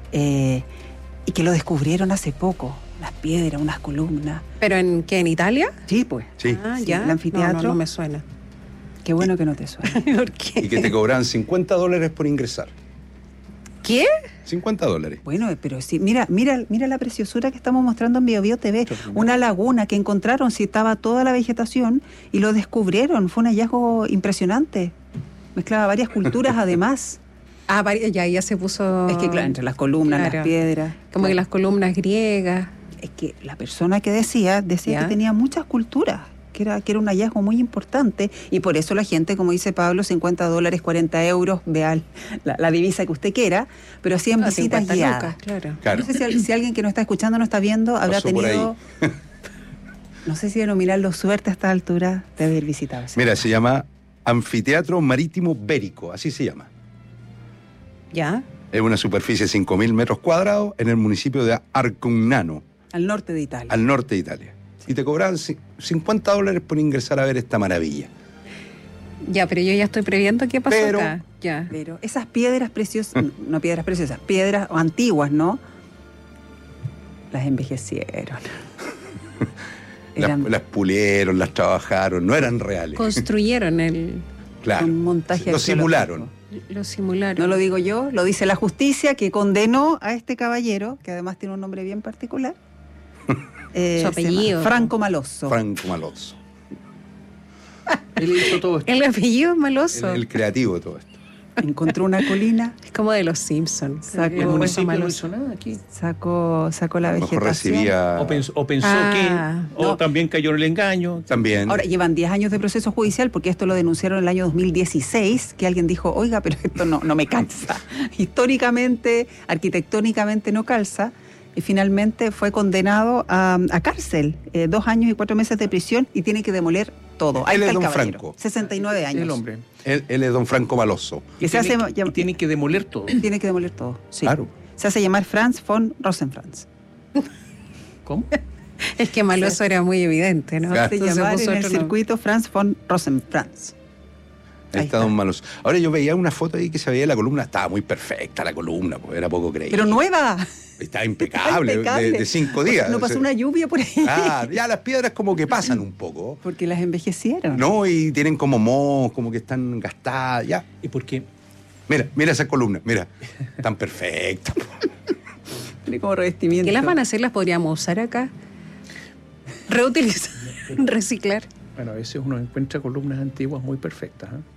y que lo descubrieron hace poco. Unas piedras, unas columnas. ¿Pero en qué? ¿En Italia? Sí, pues. Sí. Ah, Sí, ya. el anfiteatro. No me suena. Qué bueno que no te suena. ¿Por qué? Y que te cobraban $50 por ingresar. ¿Qué? $50. Bueno, pero sí, mira la preciosura que estamos mostrando en BioBio TV. Una laguna que encontraron, si estaba toda la vegetación, y lo descubrieron. Fue un hallazgo impresionante. Mezclaba varias culturas además. Ah, ya se puso... Es que claro, entre las columnas, Claro. las piedras. Como claro. que las columnas griegas. Es que la persona que decía ¿Ya? que tenía muchas culturas, que era un hallazgo muy importante, y por eso la gente, como dice Pablo, $50, 40 euros, vea la divisa que usted quiera, pero hacían visitas 50 guiadas. lucas, claro. Claro. No sé si alguien que nos está escuchando, no está viendo, habrá Pasó por tenido, no sé si denominarlo suerte a esta altura de haber visitado ese Mira, lugar. se llama Anfiteatro Marítimo Bérico, así se llama. ¿Ya? Es una superficie de 5.000 metros cuadrados en el municipio de Arcugnano, Al norte de Italia. al norte de Italia. Y te cobraban $50 por ingresar a ver esta maravilla. Ya, pero yo ya estoy previendo qué pasó Pero- acá. Ya. Pero esas piedras preciosas, no piedras preciosas, piedras antiguas, ¿no? Las envejecieron. Eran Las pulieron, las trabajaron, no eran reales. Construyeron el... Claro. un montaje Lo arqueológico. simularon. Lo simularon. No lo digo yo, lo dice la justicia que condenó a este caballero, que además tiene un nombre bien particular. Se llama apellido. Franco Malosso. Franco Maloso. Él hizo todo esto. El apellido es Maloso. El creativo de todo esto. Encontró una colina, Es como de los Simpsons. Sacó- El Pero municipio no Maloso. hizo nada aquí. sacó la A lo mejor vegetación. recibía O pensó Ah, que... O no. también cayó en el engaño. también. Ahora, llevan 10 años de proceso judicial porque esto lo denunciaron en el año 2016, que alguien dijo, oiga, pero esto no me calza. Históricamente, arquitectónicamente no calza. Y finalmente fue condenado a cárcel, 2 años y 4 meses de prisión, y tiene que demoler todo. Ahí Él está es el don caballero, Franco. 69 años. El hombre. Él es don Franco Maloso. Que se hace, Y tiene que demoler todo. tiene que demoler todo. Sí. Claro. Se hace llamar Franz von Rosenfranz. ¿Cómo? Es que Maloso era muy evidente, ¿no? Claro. Se Entonces llamaba puso en el otro nombre. circuito Franz von Rosenfranz. Ahí Ahí está está. don Maloso. Ahora yo veía una foto ahí que se veía la columna, estaba muy perfecta la columna, pues era poco creíble. Pero nueva. Estaba impecable, Impecable. de 5 días. No pasó una lluvia por ahí. Ah, ya las piedras como que pasan un poco. Porque las envejecieron. No, y tienen como mohos, como que están gastadas, ya. ¿Y por qué? Mira esa columna, mira. Están perfectas. Tiene como revestimiento. ¿Qué las van a hacer? ¿Las podríamos usar acá? Reutilizar, reciclar. Bueno, a veces uno encuentra columnas antiguas muy perfectas. ¿eh?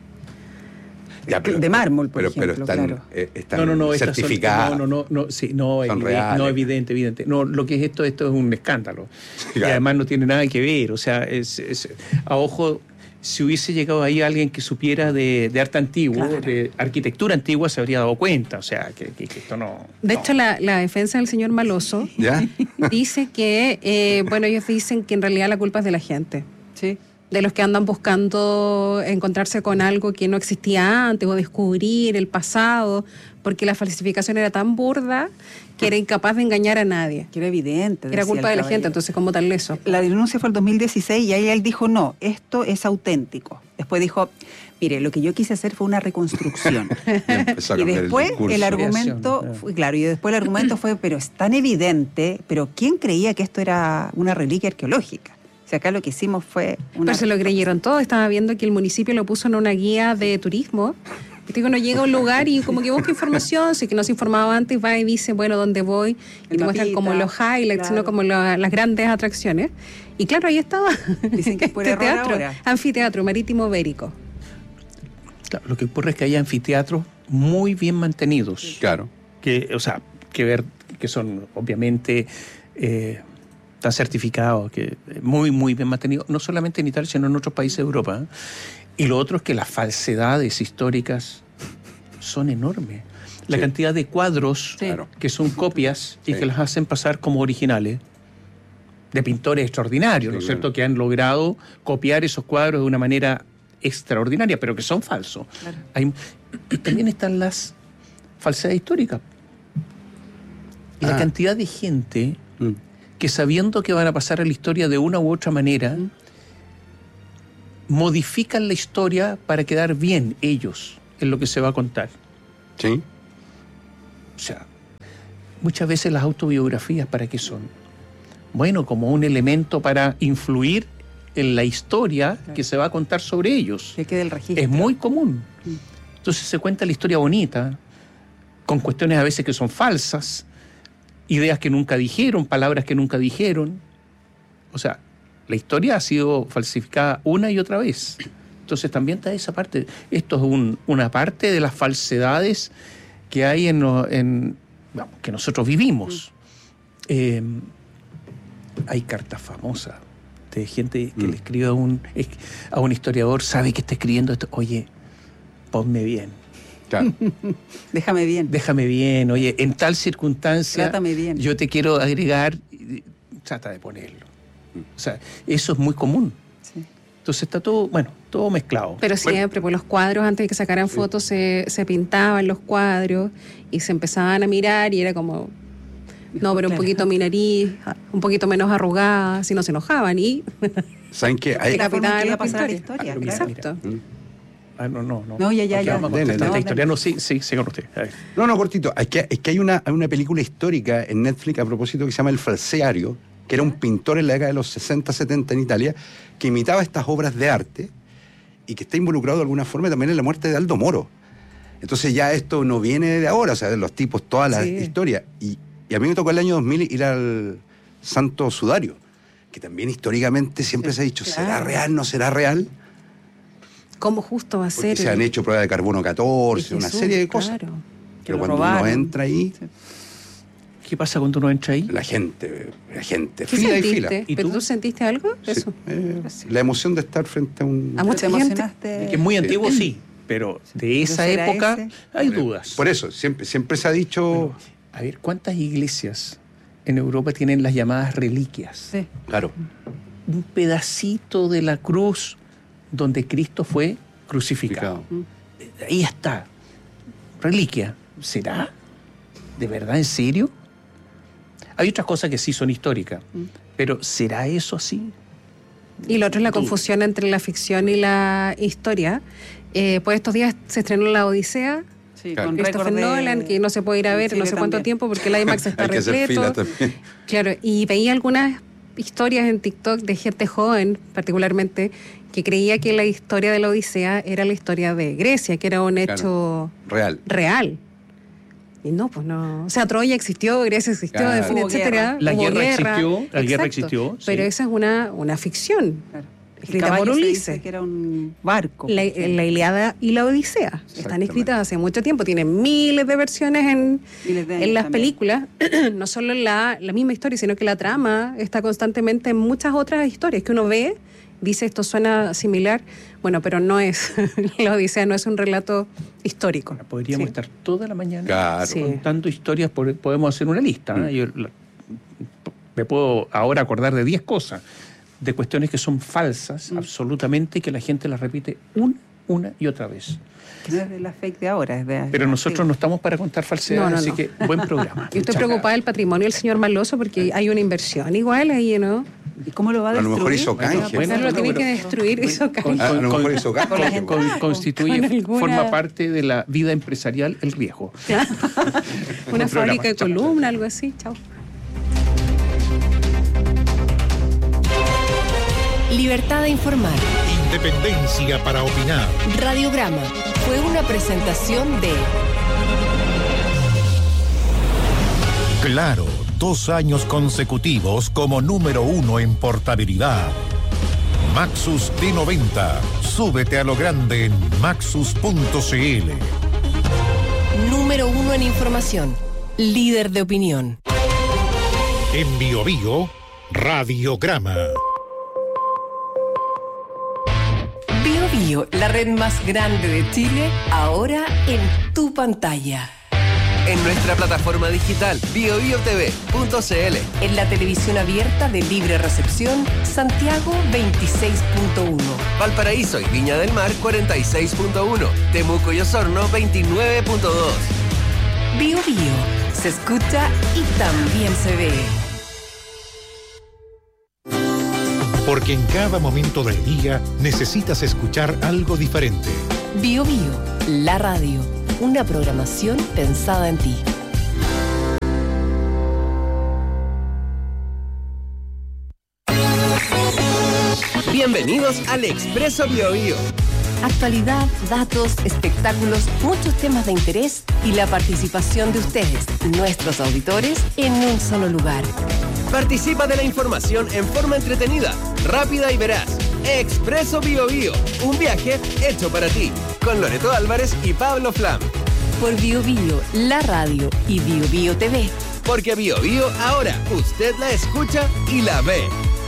Ya, De mármol, por pero ejemplo, están, claro. están No, certificadas. Sí, Son reales. no, evidente. No, lo que es esto es un escándalo. Y Claro. además no tiene nada que ver. O sea, a ojo, si hubiese llegado ahí alguien que supiera de arte antiguo, Claro. de arquitectura antigua, se habría dado cuenta. O sea, que esto no... De no. hecho, la defensa del señor Maloso ¿Ya? dice que, bueno, ellos dicen que en realidad la culpa es de la gente. Sí. De los que andan buscando encontrarse con algo que no existía antes o descubrir el pasado, porque la falsificación era tan burda que era incapaz de engañar a nadie. Que era evidente. Era decía culpa el de la caballero. gente, entonces ¿cómo tal eso? La denuncia fue el 2016 y ahí él dijo, no, esto es auténtico. Después dijo, mire, lo que yo quise hacer fue una reconstrucción. Y empezó a Y cambiar después discurso. el argumento, Creación, fue, claro, y después el argumento fue, pero es tan evidente, pero ¿quién creía que esto era una reliquia arqueológica? O sea, acá lo que hicimos fue una... Pero se lo creyeron todos. Estaba viendo que el municipio lo puso en una guía de turismo. Viste que uno llega a un lugar y como que busca información, si que no se informaba antes, va y dice, bueno, ¿dónde voy? Y El te muestran mapita, como los highlights, claro. sino como las grandes atracciones. Y claro, ahí estaba. Dicen que es por Este error teatro, ahora. Anfiteatro Marítimo Bérico. Claro, lo que ocurre es que hay anfiteatros muy bien mantenidos. Claro. Que son obviamente están certificados, que muy, muy bien mantenidos, no solamente en Italia, sino en otros países de Europa. ¿eh? Y lo otro es que las falsedades históricas son enormes. La Sí. cantidad de cuadros Sí. Claro. que son copias y Sí. que las hacen pasar como originales, de pintores extraordinarios, ¿no es Sí, cierto?, claro. que han logrado copiar esos cuadros de una manera extraordinaria, pero que son falsos. Claro. Y también están las falsedades históricas. Y la Ah. cantidad de gente Mm. que sabiendo que van a pasar a la historia de una u otra manera, modifican la historia para quedar bien ellos en lo que se va a contar. Sí. O sea, muchas veces las autobiografías, ¿para qué son? Bueno, como un elemento para influir en la historia que se va a contar sobre ellos. Que quede el registro. Es muy común. Entonces se cuenta la historia bonita, con cuestiones a veces que son falsas, ideas que nunca dijeron, palabras que nunca dijeron. O sea, la historia ha sido falsificada una y otra vez. Entonces también está esa parte. Esto es una parte de las falsedades que hay que nosotros vivimos. Hay cartas famosas de gente que le escribe a un historiador, sabe que está escribiendo esto, oye, ponme bien. Claro. Déjame bien. Oye, en tal circunstancia, Trátame bien. yo te quiero agregar, trata de ponerlo. O sea, eso es muy común. Sí. Entonces está todo mezclado. Pero siempre, pues los cuadros, antes de que sacaran fotos, se pintaban los cuadros y se empezaban a mirar y era como, no, pero un poquito mi nariz, un poquito menos arrugada, si no se enojaban y... ¿Saben qué? Era Capitaban que iba a los pasar a la pintores. historia. Mira, claro. Exacto. No. No, ya. Aquí vamos a Dele, contestar dele. esta historia. No, sí, sigan usted. A ver. No, cortito. Es que hay una película histórica en Netflix a propósito que se llama El Falseario, que era un pintor en la década de los 60, 70 en Italia, que imitaba estas obras de arte y que está involucrado de alguna forma también en la muerte de Aldo Moro. Entonces ya esto no viene de ahora, o sea, de los tipos, toda la historia. Y a mí me tocó el año 2000 ir al Santo Sudario, que también históricamente siempre se ha dicho, claro. ¿será real, no será real? ¿Cómo justo va a Porque ser? se han hecho pruebas de carbono 14, una serie de cosas. Claro. Pero lo cuando robaron. uno entra ahí, ¿Qué pasa cuando uno entra ahí? la gente, ¿Qué fila y fila. sentiste? ¿Y ¿Pero tú? tú sentiste algo? Sí, Eso. la emoción de estar frente a un... A mucha ¿Te gente. emocionaste? Que es muy antiguo, sí, pero de esa ¿será época ese? hay dudas. Por eso, siempre se ha dicho... A ver, ¿cuántas iglesias en Europa tienen las llamadas reliquias? Sí. Claro. Un pedacito de la cruz donde Cristo fue crucificado. Ahí está. Reliquia. ¿Será? ¿De verdad? ¿En serio? Hay otras cosas que sí son históricas, pero ¿será eso así? Y lo otro es la confusión entre la ficción y la historia. Pues estos días se estrenó La Odisea, Sí, Claro. con Christopher récord de- Nolan, que no se puede ir a ver en no sé Chile cuánto también. tiempo porque el IMAX está Hay que hacer fila repleto. también. Claro, y veía algunas historias en TikTok de gente joven, particularmente, que creía que la historia de la Odisea era la historia de Grecia, que era un hecho Real. real. Y no, pues no. O sea, Troya existió, Grecia existió, Claro. en fin, Hubo etcétera. La Hubo guerra existió, la guerra Exacto. existió, sí. Pero esa es una ficción. Claro. El Escrita caballo por se Ulises. dice que era un barco. La Ilíada y la Odisea están Exactamente. escritas hace mucho tiempo, tienen miles de versiones Miles de años en las también. películas, no solo la misma historia, sino que la trama está constantemente en muchas otras historias que uno ve, dice esto suena similar, bueno, pero no es, la Odisea no es un relato histórico. Podríamos Sí. estar toda la mañana Claro. Sí. contando historias, podemos hacer una lista. ¿eh? Me puedo ahora acordar de 10 cosas, de cuestiones que son falsas, absolutamente, y que la gente las repite una y otra vez. No es de la fake de ahora, es de... Pero nosotros no estamos para contar falsedades, No. así que buen programa. Yo estoy preocupada del patrimonio del señor Maloso porque hay una inversión igual ahí, ¿no? ¿Y cómo lo va a A lo destruir? mejor hizo canje. Bueno, Claro, lo tienen pero- que destruir, hizo canje. A lo mejor hizo canje. Constituye, Con alguna- forma parte de la vida empresarial el riesgo. Una Buen programa. fábrica de Chao. columna, algo así. Chao. Libertad de informar. Independencia para opinar. Radiograma fue una presentación de Claro, 2 años consecutivos como número 1 en portabilidad. Maxus D90. Súbete a lo grande en maxus.cl. número 1 en información. Líder de opinión. En Bio Bio, Radiograma. Bio Bio, la red más grande de Chile, ahora en tu pantalla. En nuestra plataforma digital biobiotv.cl. En la televisión abierta de libre recepción, Santiago 26.1. Valparaíso y Viña del Mar 46.1. Temuco y Osorno 29.2. Bio Bio, se escucha y también se ve. Porque en cada momento del día necesitas escuchar algo diferente. Bio Bio, la radio, una programación pensada en ti. Bienvenidos al Expreso BioBio. Actualidad, datos, espectáculos, muchos temas de interés y la participación de ustedes, nuestros auditores, en un solo lugar. Participa de la información en forma entretenida, rápida y veraz. Expreso BioBio, un viaje hecho para ti. Con Loreto Álvarez y Pablo Flam. Por BioBio, la radio y BioBio TV. Porque BioBio ahora usted la escucha y la ve.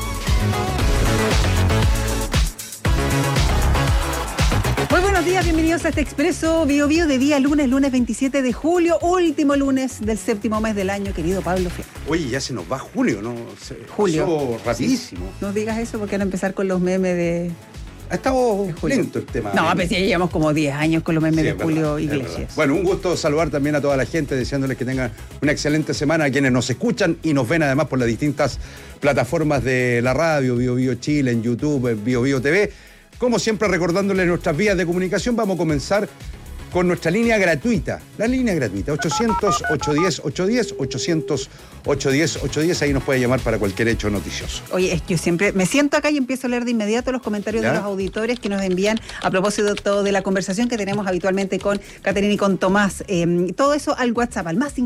Muy buenos días, bienvenidos a este Expreso BioBio de día lunes 27 de julio, último lunes del séptimo mes del año, querido Pablo Flam. Oye, ya se nos va julio, ¿no? Julio. Pasó rapidísimo. No digas eso porque van a empezar con los memes de... Ha estado julio. lento el tema. No, pero sí, llevamos como 10 años con los memes Sí, de es verdad, Julio es Iglesias. verdad. Bueno, un gusto saludar también a toda la gente, deseándoles que tengan una excelente semana, a quienes nos escuchan y nos ven además por las distintas plataformas de la radio, BioBio Chile, en YouTube, en BioBio TV. Como siempre, recordándoles nuestras vías de comunicación, vamos a comenzar con nuestra línea gratuita. La línea gratuita, 800-810-810, 800-810-810, ahí nos puede llamar para cualquier hecho noticioso. Oye, yo siempre me siento acá y empiezo a leer de inmediato los comentarios ¿Ya? de los auditores que nos envían a propósito de la conversación que tenemos habitualmente con Caterina y con Tomás. Todo eso al WhatsApp, al más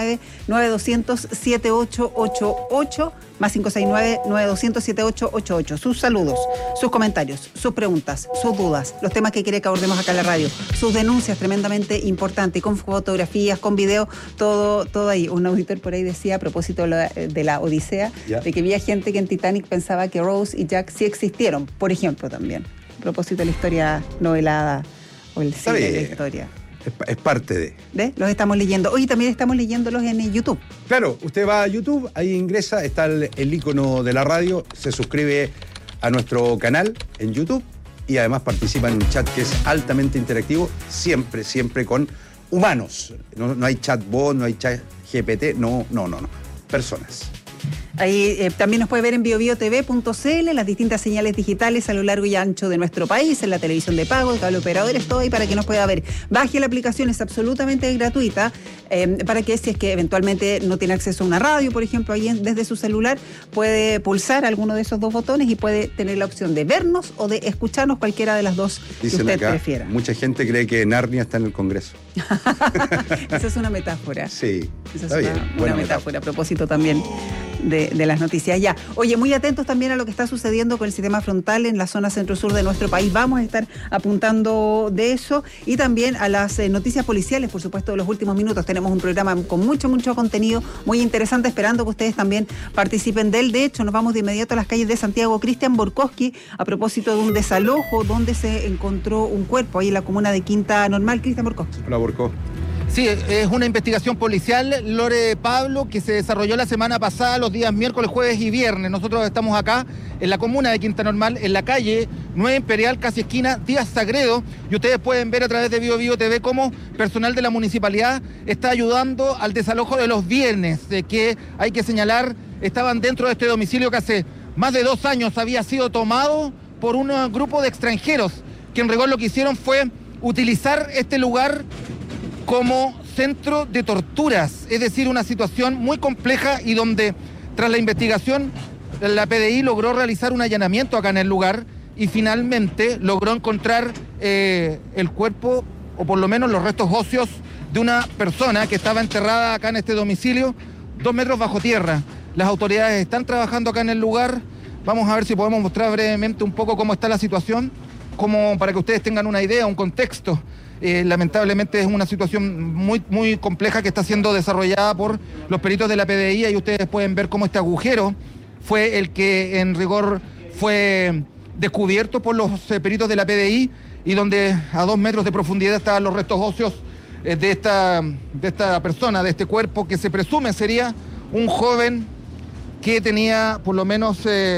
569-9200-7888, más 569-9200-7888. Sus saludos, sus comentarios, sus preguntas, sus dudas, los temas que quiere que abordemos acá en la radio, sus denuncias tremendamente importantes, con fotografías, con video, todo ahí. Un auditor por ahí decía, a propósito de la Odisea, ¿Ya? de que había gente que en Titanic pensaba que Rose y Jack sí existieron, por ejemplo, también. A propósito de la historia novelada o el cine de la historia. Es parte de... Los estamos leyendo. Hoy también estamos leyéndolos en YouTube. Claro, usted va a YouTube, ahí ingresa, está el icono de la radio, se suscribe a nuestro canal en YouTube y además participa en un chat que es altamente interactivo, siempre con humanos. No hay chatbot, no hay chat GPT, no. Personas. Ahí también nos puede ver en biobiotv.cl, las distintas señales digitales a lo largo y ancho de nuestro país, en la televisión de pago, el cable operadores, todo ahí para que nos pueda ver. Baje la aplicación, es absolutamente gratuita, para que si es que eventualmente no tiene acceso a una radio, por ejemplo, ahí desde su celular, puede pulsar alguno de esos dos botones y puede tener la opción de vernos o de escucharnos, cualquiera de las dos Dicen que usted acá, prefiera. mucha gente cree que Narnia está en el Congreso. Esa es una metáfora. Sí, Esa está es bien. una Buena metáfora a propósito también de las noticias. Ya, oye, muy atentos también a lo que está sucediendo con el sistema frontal en la zona centro-sur de nuestro país. Vamos a estar apuntando de eso y también a las noticias policiales, por supuesto, de los últimos minutos. Tenemos un programa con mucho contenido muy interesante, esperando que ustedes también participen de él. De hecho, nos vamos de inmediato a las calles de Santiago. Cristian Borkowski, a propósito de un desalojo donde se encontró un cuerpo ahí en la comuna de Quinta Normal. Cristian Borkowski. Hola, Borco. Sí, es una investigación policial, Lore Pablo, que se desarrolló la semana pasada, los días miércoles, jueves y viernes. Nosotros estamos acá en la comuna de Quinta Normal, en la calle 9 Imperial, casi esquina Díaz Sagredo, y ustedes pueden ver a través de BioBio TV cómo personal de la municipalidad está ayudando al desalojo de los bienes, que hay que señalar, estaban dentro de este domicilio que hace más de 2 años había sido tomado por un grupo de extranjeros, que en rigor lo que hicieron fue utilizar este lugar como centro de torturas, es decir, una situación muy compleja y donde tras la investigación la PDI logró realizar un allanamiento acá en el lugar y finalmente logró encontrar el cuerpo o por lo menos los restos óseos de una persona que estaba enterrada acá en este domicilio, 2 metros bajo tierra. Las autoridades están trabajando acá en el lugar, vamos a ver si podemos mostrar brevemente un poco cómo está la situación, como para que ustedes tengan una idea, un contexto. Lamentablemente es una situación muy compleja que está siendo desarrollada por los peritos de la PDI y ustedes pueden ver cómo este agujero fue el que en rigor fue descubierto por los peritos de la PDI y donde a 2 metros de profundidad estaban los restos óseos de esta persona, de este cuerpo que se presume sería un joven que tenía por lo menos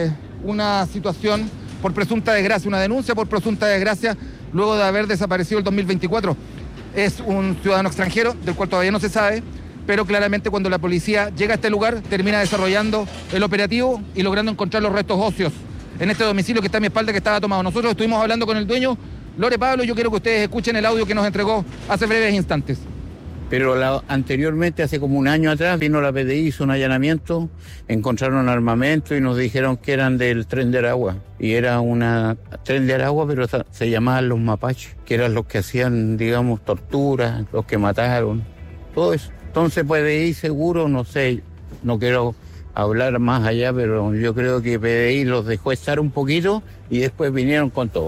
una situación por presunta desgracia, una denuncia por presunta desgracia luego de haber desaparecido el 2024. Es un ciudadano extranjero, del cual todavía no se sabe, pero claramente cuando la policía llega a este lugar, termina desarrollando el operativo y logrando encontrar los restos óseos en este domicilio que está a mi espalda, que estaba tomado. Nosotros estuvimos hablando con el dueño, Lore Pablo, yo quiero que ustedes escuchen el audio que nos entregó hace breves instantes. Pero anteriormente, hace como un año atrás, vino la PDI, hizo un allanamiento, encontraron armamento y nos dijeron que eran del Tren de Aragua. Y era una Tren de Aragua, pero se llamaban los mapaches, que eran los que hacían, digamos, torturas, los que mataron, todo eso. Entonces PDI seguro, no sé, no quiero hablar más allá, pero yo creo que PDI los dejó estar un poquito y después vinieron con todo.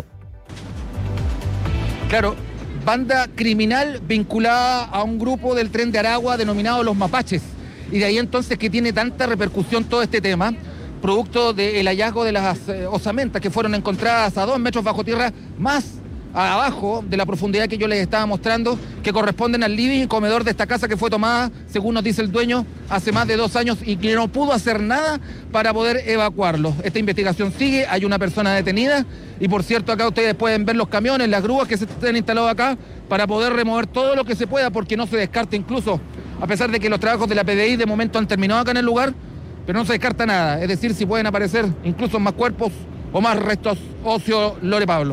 Claro, banda criminal vinculada a un grupo del Tren de Aragua denominado Los Mapaches. Y de ahí entonces que tiene tanta repercusión todo este tema, producto del hallazgo de las osamentas que fueron encontradas a 2 metros bajo tierra, más abajo de la profundidad que yo les estaba mostrando, que corresponden al living y comedor de esta casa que fue tomada, según nos dice el dueño, hace más de 2 años y que no pudo hacer nada para poder evacuarlo. Esta investigación sigue, hay una persona detenida y por cierto acá ustedes pueden ver los camiones, las grúas que se están instalados acá para poder remover todo lo que se pueda, porque no se descarta incluso, a pesar de que los trabajos de la PDI de momento han terminado acá en el lugar, pero no se descarta nada, es decir, si pueden aparecer incluso más cuerpos o más restos óseos, Lore Pablo.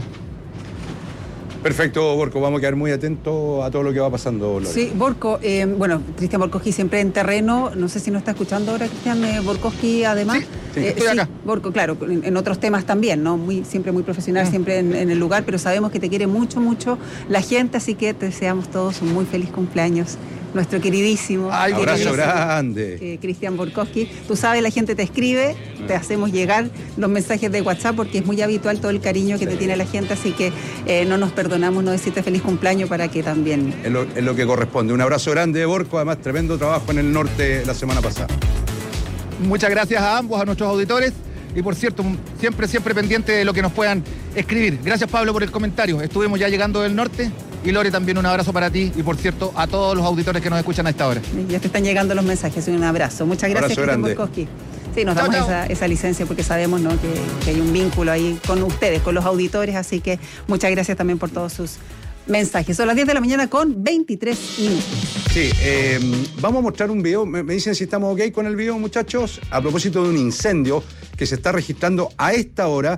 Perfecto, Borco, vamos a quedar muy atentos a todo lo que va pasando, Lore. Sí, Borco, bueno, Cristian Borkowski siempre en terreno, no sé si nos está escuchando ahora Cristian Borkowski además. Sí, estoy acá. Borco, claro, en otros temas también, ¿no? Siempre muy profesional, siempre en el lugar, pero sabemos que te quiere mucho, mucho la gente, así que te deseamos todos un muy feliz cumpleaños. Nuestro queridísimo. Abrazo grande. Cristian Borkowski. Tú sabes, la gente te escribe, te hacemos llegar los mensajes de WhatsApp porque es muy habitual todo el cariño que te tiene la gente, así que no nos perdonamos no decirte feliz cumpleaños para que también... Es lo que corresponde. Un abrazo grande, Borco, además tremendo trabajo en el norte la semana pasada. Muchas gracias a ambos, a nuestros auditores. Y por cierto, siempre pendiente de lo que nos puedan escribir. Gracias, Pablo, por el comentario. Estuvimos ya llegando del norte. Y Lore, también un abrazo para ti y por cierto a todos los auditores que nos escuchan a esta hora. Ya te están llegando los mensajes, un abrazo. Muchas gracias, Cristian Borkowski. Sí, nos damos esa licencia porque sabemos, ¿no?, que hay un vínculo ahí con ustedes, con los auditores, así que muchas gracias también por todos sus mensajes. Son las 10 de la mañana con 23 minutos. Sí, vamos a mostrar un video. Me dicen si estamos ok con el video, muchachos, a propósito de un incendio que se está registrando a esta hora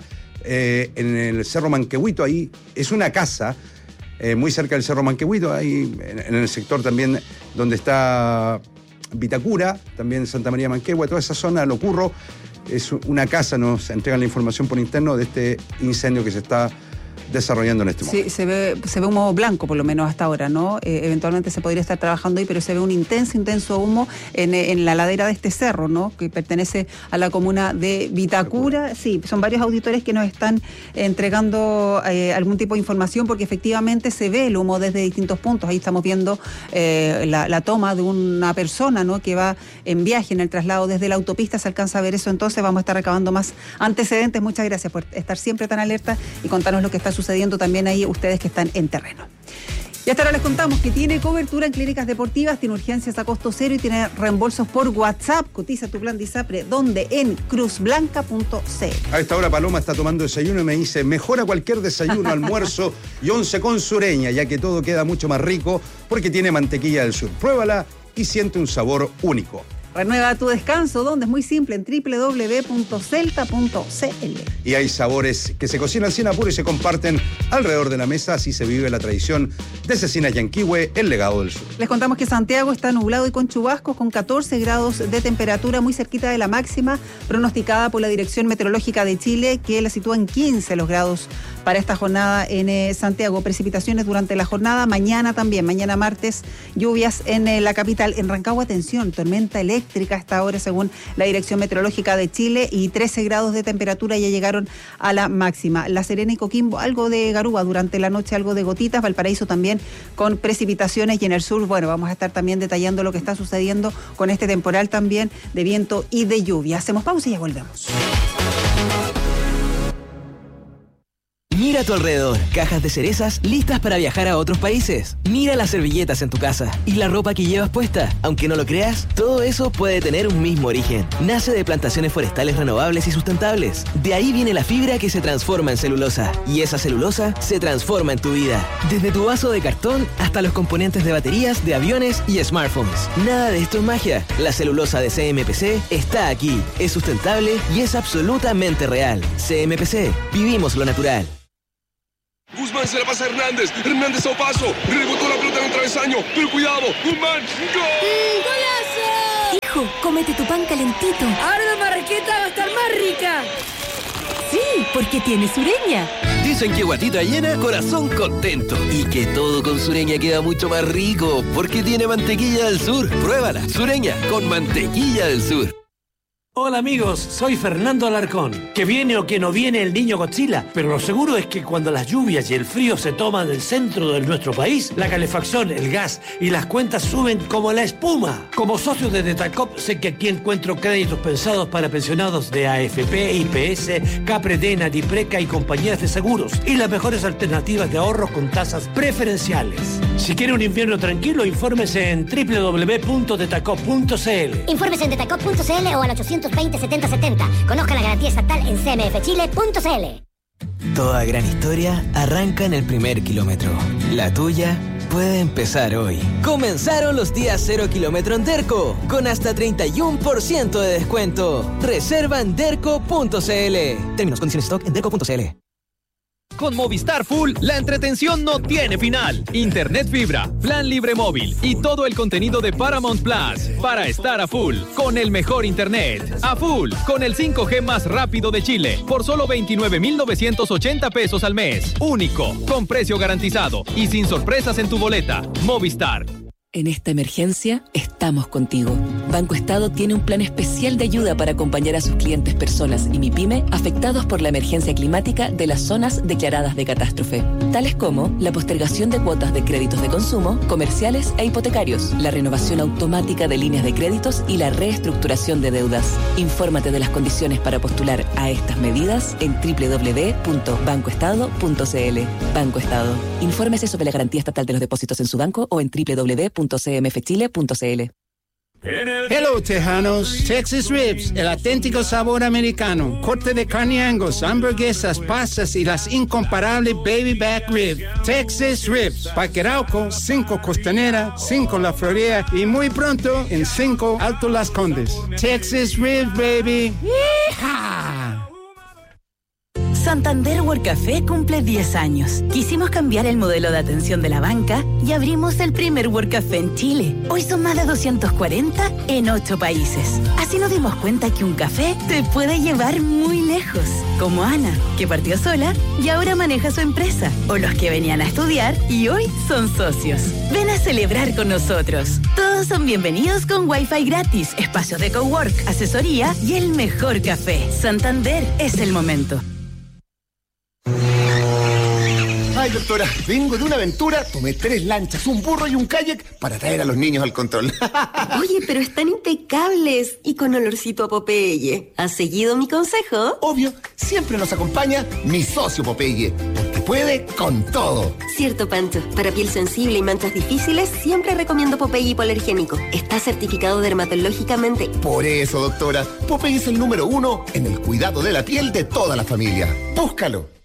en el Cerro Manquehuito. Ahí es una casa muy cerca del Cerro Manquehuito, ahí en el sector también donde está Vitacura, también Santa María Manquehue, toda esa zona, Lo Curro, es una casa, nos entregan la información por interno de este incendio que se está desarrollando en este momento. Sí, se ve humo blanco por lo menos hasta ahora, ¿no? Eventualmente se podría estar trabajando ahí, pero se ve un intenso humo en la ladera de este cerro, ¿no?, que pertenece a la comuna de Vitacura. Sí, son varios auditores que nos están entregando algún tipo de información porque efectivamente se ve el humo desde distintos puntos. Ahí estamos viendo la toma de una persona, ¿no?, que va en viaje en el traslado desde la autopista, se alcanza a ver eso, entonces vamos a estar recabando más antecedentes. Muchas gracias por estar siempre tan alerta y contarnos lo que está sucediendo también ahí ustedes que están en terreno. Y hasta ahora les contamos que tiene cobertura en clínicas deportivas, tiene urgencias a costo cero y tiene reembolsos por WhatsApp. Cotiza tu plan de ISAPRE, donde en cruzblanca.cl. A esta hora Paloma está tomando desayuno y me dice, mejora cualquier desayuno, almuerzo y 11 con Sureña, ya que todo queda mucho más rico porque tiene mantequilla del sur. Pruébala y siente un sabor único. Renueva tu descanso, donde es muy simple, en www.celta.cl. Y hay sabores que se cocinan sin apuro y se comparten alrededor de la mesa, así se vive la tradición de Cecinas Yanquihue, el legado del sur. Les contamos que Santiago está nublado y con chubascos, con 14 grados de temperatura, muy cerquita de la máxima, pronosticada por la Dirección Meteorológica de Chile, que la sitúa en 15 los grados para esta jornada en Santiago. Precipitaciones durante la jornada, mañana también, mañana martes, lluvias en la capital. En Rancagua, atención, tormenta eléctrica a esta hora según la Dirección Meteorológica de Chile y 13 grados de temperatura ya llegaron a la máxima. La Serena y Coquimbo, algo de garúa durante la noche, algo de gotitas. Valparaíso también con precipitaciones y en el sur, bueno, vamos a estar también detallando lo que está sucediendo con este temporal también de viento y de lluvia. Hacemos pausa y ya volvemos. Mira a tu alrededor, cajas de cerezas listas para viajar a otros países. Mira las servilletas en tu casa y la ropa que llevas puesta. Aunque no lo creas, todo eso puede tener un mismo origen. Nace de plantaciones forestales renovables y sustentables. De ahí viene la fibra que se transforma en celulosa. Y esa celulosa se transforma en tu vida. Desde tu vaso de cartón hasta los componentes de baterías, de aviones y smartphones. Nada de esto es magia. La celulosa de CMPC está aquí. Es sustentable y es absolutamente real. CMPC. Vivimos lo natural. Guzmán Guzmán se la pasa a Hernández. Hernández a paso. Rebotó la pelota en un travesaño. Pero cuidado. Guzmán. ¡Gol! ¡Golazo! Hijo, cómete tu pan calentito. Ahora la marraqueta va a estar más rica. Sí, porque tiene Sureña. Dicen que guatita llena, corazón contento. Y que todo con Sureña queda mucho más rico, porque tiene mantequilla del sur. Pruébala, Sureña, con mantequilla del sur. Hola amigos, soy Fernando Alarcón. Que viene o que no viene el niño Godzilla, pero lo seguro es que cuando las lluvias y el frío se toman el centro de nuestro país, la calefacción, el gas y las cuentas suben como la espuma. Como socio de Detacop, sé que aquí encuentro créditos pensados para pensionados de AFP, IPS, Capredena, Dipreca y compañías de seguros, y las mejores alternativas de ahorros con tasas preferenciales. Si quiere un invierno tranquilo, infórmese en www.detacop.cl. Infórmese en detacop.cl o al 820-7070. Conozca la garantía estatal en cmfchile.cl. Toda gran historia arranca en el primer kilómetro. La tuya puede empezar hoy. Comenzaron los días 0 kilómetro en Derco, con hasta 31% de descuento. Reserva en derco.cl. Términos, condiciones, stock en derco.cl. Con Movistar Full, la entretención no tiene final. Internet fibra, plan libre móvil y todo el contenido de Paramount Plus para estar a full con el mejor internet. A full con el 5G más rápido de Chile por solo 29,980 pesos al mes. Único, con precio garantizado y sin sorpresas en tu boleta. Movistar. En esta emergencia, estamos contigo. Banco Estado tiene un plan especial de ayuda para acompañar a sus clientes, personas y MIPYME afectados por la emergencia climática de las zonas declaradas de catástrofe, tales como la postergación de cuotas de créditos de consumo, comerciales e hipotecarios, la renovación automática de líneas de créditos y la reestructuración de deudas. Infórmate de las condiciones para postular a estas medidas en www.bancoestado.cl. Banco Estado. Infórmese sobre la garantía estatal de los depósitos en su banco o en www.cmfchile.cl. Hello, Tejanos. Texas Ribs, el auténtico sabor americano. Corte de carne Angus, hamburguesas, pastas y las incomparables Baby Back Rib. Texas Ribs. Parque Arauco, 5 Costanera, 5 La Florida y muy pronto en 5 Alto Las Condes. Texas Ribs, baby. ¡Yeehaw! Santander World Café cumple 10 años. Quisimos cambiar el modelo de atención de la banca y abrimos el primer World Café en Chile. Hoy son más de 240 en 8 países. Así nos dimos cuenta que un café te puede llevar muy lejos. Como Ana, que partió sola y ahora maneja su empresa. O los que venían a estudiar y hoy son socios. Ven a celebrar con nosotros. Todos son bienvenidos con Wi-Fi gratis, espacios de cowork, asesoría y el mejor café. Santander es el momento. Ay, doctora, vengo de una aventura, tomé 3 lanchas, un burro y un kayak para traer a los niños al control. Oye, pero están impecables y con olorcito a Popeye. ¿Has seguido mi consejo? Obvio, siempre nos acompaña mi socio Popeye, porque puede con todo. Cierto, Pancho. Para piel sensible y manchas difíciles, siempre recomiendo Popeye hipoalergénico. Está certificado dermatológicamente. Por eso, doctora, Popeye es el número 1 en el cuidado de la piel de toda la familia. Búscalo.